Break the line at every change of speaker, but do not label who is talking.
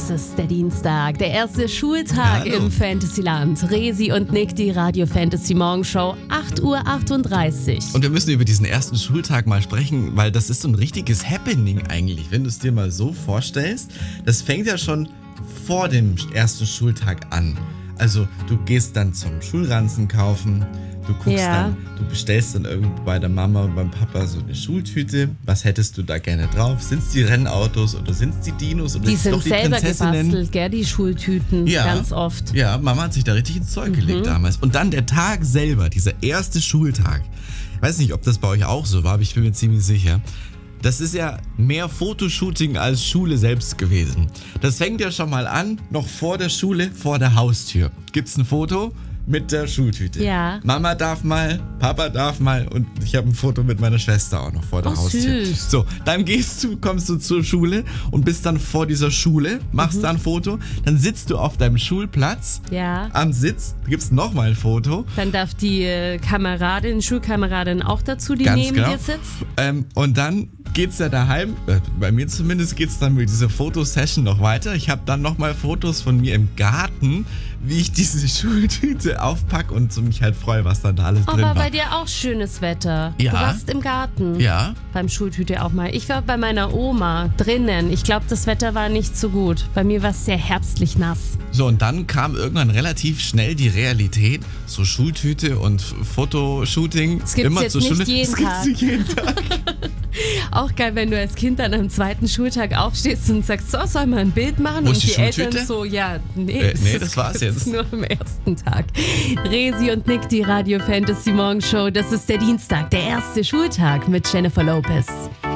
Es ist der Dienstag, der erste Schultag im Fantasyland. Resi und Nick, die Radio Fantasy Morgenshow, 8:38 Uhr.
Und wir müssen über diesen ersten Schultag mal sprechen, weil das ist so ein richtiges Happening eigentlich, wenn du es dir mal so vorstellst. Das fängt ja schon vor dem ersten Schultag an. Also du gehst dann zum Schulranzen kaufen, du guckst dann, du bestellst dann irgendwo bei der Mama und beim Papa so eine Schultüte. Was hättest du da gerne drauf? Sind es die Rennautos oder sind es die Dinos oder
Die
sind
sind
doch die
selber
Prinzessinnen?
gebastelt, gell, die Schultüten, ganz oft.
Ja, Mama hat sich da richtig ins Zeug gelegt damals. Und dann der Tag selber, dieser erste Schultag. Ich weiß nicht, ob das bei euch auch so war, aber ich bin mir ziemlich sicher. Das ist ja mehr Fotoshooting als Schule selbst gewesen. Das fängt ja schon mal an, noch vor der Schule, vor der Haustür. Gibt's ein Foto mit der Schultüte.
Ja.
Mama darf mal, Papa darf mal und ich habe ein Foto mit meiner Schwester auch noch vor der Haustür.
Süß.
So, dann kommst du zur Schule und bist dann vor dieser Schule, machst da ein Foto, dann sitzt du auf deinem Schulplatz.
Ja.
Am Sitz gibt's nochmal ein Foto.
Dann darf die Schulkameradin auch dazu, die
Ganz
neben
genau.
dir sitzt.
Und dann geht's ja daheim, bei mir zumindest geht's dann mit dieser Fotosession noch weiter. Ich habe dann nochmal Fotos von mir im Garten, wie ich diese Schultüte aufpacke und so mich halt freue, was dann da alles drin
Aber
war.
bei dir auch schönes Wetter.
Ja.
Du warst im Garten.
Ja.
Beim Schultüte auch mal. Ich war bei meiner Oma drinnen. Ich glaube, das Wetter war nicht so gut. Bei mir war es sehr herbstlich nass.
So, und dann kam irgendwann relativ schnell die Realität, so Schultüte und Fotoshooting.
Das gibt's
immer
jetzt
zur
nicht
Schule.
jeden
Das gibt's
Tag.
nicht jeden Tag.
Auch geil, wenn du als Kind dann am zweiten Schultag aufstehst und sagst, so, soll mal ein Bild machen?
Wo
Und
ist die
die Eltern
Schultüte?
so, ja,
Nee, das war's
gibt's
jetzt.
nur am ersten Tag. Resi und Nick, die Radio Fantasy Morgenshow. Das ist der Dienstag, der erste Schultag mit Jennifer Lopez.